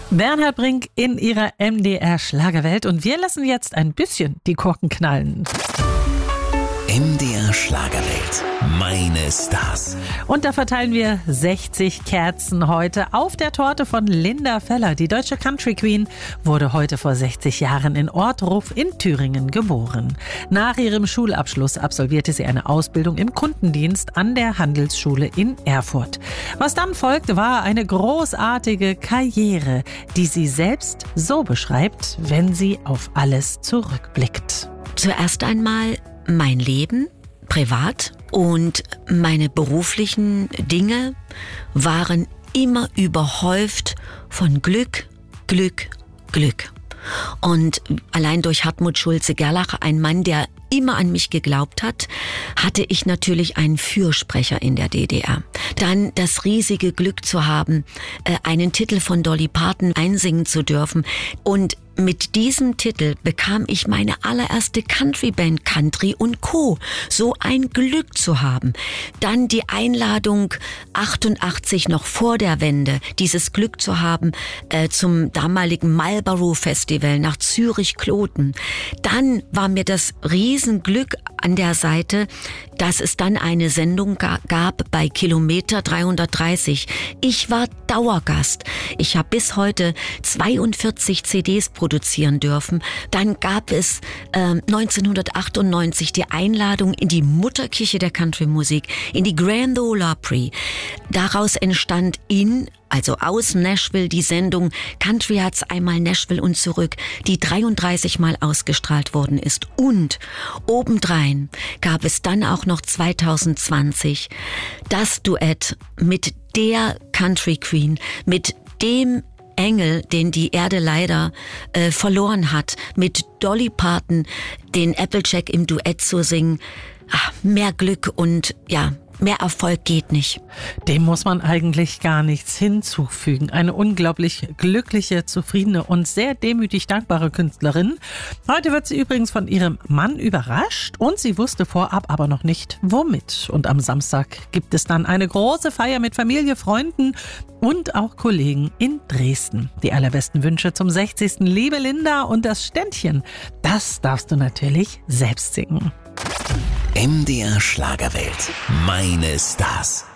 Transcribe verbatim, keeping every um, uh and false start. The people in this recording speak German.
Bernhard Brink in ihrer M D R Schlagerwelt und wir lassen jetzt ein bisschen die Korken knallen. M D R Schlagerwelt. Meine Stars. Und da verteilen wir sechzig Kerzen heute auf der Torte von Linda Feller. Die deutsche Country Queen wurde heute vor sechzig Jahren in Ortruf in Thüringen geboren. Nach ihrem Schulabschluss absolvierte sie eine Ausbildung im Kundendienst an der Handelsschule in Erfurt. Was dann folgte, war eine großartige Karriere, die sie selbst so beschreibt, wenn sie auf alles zurückblickt. Zuerst einmal mein Leben, privat, und meine beruflichen Dinge waren immer überhäuft von Glück, Glück, Glück. Und allein durch Hartmut Schulze-Gerlach, ein Mann, der immer an mich geglaubt hat, hatte ich natürlich einen Fürsprecher in der D D R. Dann das riesige Glück zu haben, einen Titel von Dolly Parton einsingen zu dürfen. Und mit diesem Titel bekam ich meine allererste Country-Band Country und Co. So ein Glück zu haben. Dann die Einladung achtundachtzig, noch vor der Wende, dieses Glück zu haben äh, zum damaligen Marlboro Festival nach Zürich-Kloten. Dann war mir das Riesenglück an der Seite, dass es dann eine Sendung gab bei Kilometer dreihundertdreißig. Ich war Dauergast. Ich habe bis heute zweiundvierzig C Ds produzieren dürfen. Dann gab es äh, neunzehnhundertachtundneunzig die Einladung in die Mutterkirche der Country-Musik, in die Grand Ole Opry. Daraus entstand in Also aus Nashville die Sendung Country hat's einmal Nashville und zurück, die dreiunddreißig Mal ausgestrahlt worden ist. Und obendrein gab es dann auch noch zweitausendzwanzig das Duett mit der Country Queen, mit dem Engel, den die Erde leider äh, verloren hat, mit Dolly Parton, den Applejack im Duett zu singen. Ach, mehr Glück und ja, mehr Erfolg geht nicht. Dem muss man eigentlich gar nichts hinzufügen. Eine unglaublich glückliche, zufriedene und sehr demütig dankbare Künstlerin. Heute wird sie übrigens von ihrem Mann überrascht und sie wusste vorab aber noch nicht, womit. Und am Samstag gibt es dann eine große Feier mit Familie, Freunden und auch Kollegen in Dresden. Die allerbesten Wünsche zum sechzigsten Liebe Linda, und das Ständchen, das darfst du natürlich selbst singen. M D R Schlagerwelt. Meine Stars.